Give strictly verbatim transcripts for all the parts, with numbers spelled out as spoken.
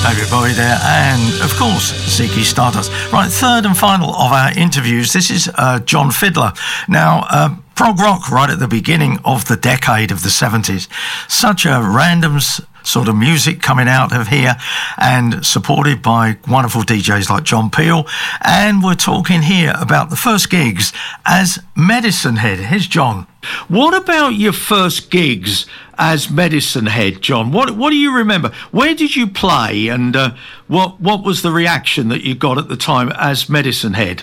David Bowie there, and of course Ziggy Stardust. Right, third and final of our interviews. This is uh, John Fiddler. Now, uh, prog rock right at the beginning of the decade of the seventies. Such a random s- sort of music coming out of here, and supported by wonderful D Js like John Peel. And we're talking here about the first gigs as Medicine Head. Here's John. What about your first gigs as Medicine Head, John? What what do you remember? Where did you play, and uh, what what was the reaction that you got at the time as Medicine Head?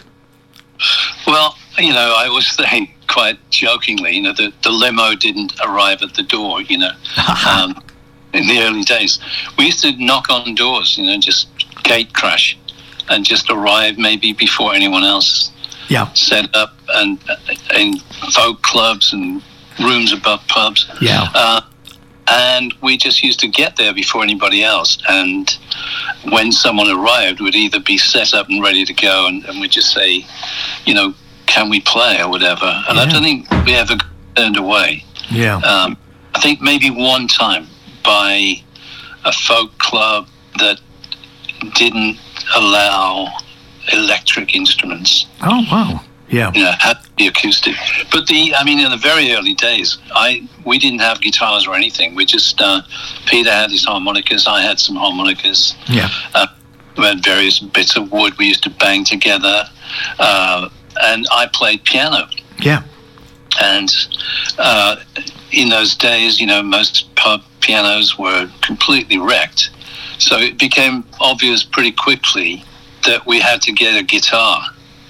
Well, you know, I was saying quite jokingly, you know, the, the limo didn't arrive at the door, you know, um, in the early days. We used to knock on doors, you know, just gate crash and just arrive maybe before anyone else. Yeah. Set up and in folk clubs and rooms above pubs. Yeah. Uh, and we just used to get there before anybody else. And when someone arrived, we'd either be set up and ready to go, and, and we'd just say, you know, can we play or whatever. And Yeah. I don't think we ever got turned away. Yeah. Um, I think maybe one time by a folk club that didn't allow electric instruments. Oh, wow. Yeah. You know, had to be acoustic. But the, I mean, in the very early days, I we didn't have guitars or anything. We just, uh, Peter had his harmonicas, I had some harmonicas. Yeah. Uh, we had various bits of wood we used to bang together. Uh, and I played piano. Yeah. And uh, in those days, you know, most pub pianos were completely wrecked. So it became obvious pretty quickly that we had to get a guitar.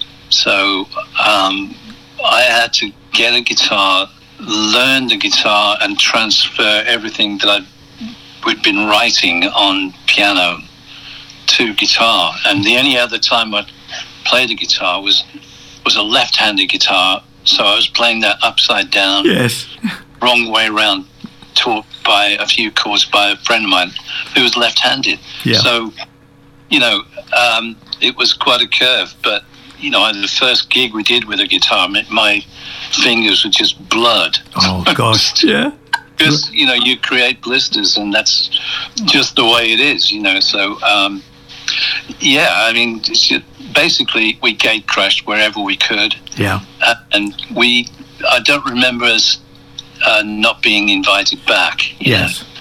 So um, I had to get a guitar, learn the guitar, and transfer everything that I'd we'd been writing on piano to guitar. And the only other time I'd played a guitar was was a left-handed guitar. So I was playing that upside down, Yes. wrong way around, taught by a few chords by a friend of mine who was left-handed. Yeah. So, you know, um, it was quite a curve. But, you know, the first gig we did with a guitar, my, my fingers were just blood. Oh, gosh. Yeah. Because, you know, you create blisters, and that's just the way it is, you know. So, um, yeah, I mean, it's just, basically, we gate crashed wherever we could. Yeah. Uh, and we, I don't remember us uh, not being invited back. you Yes. know.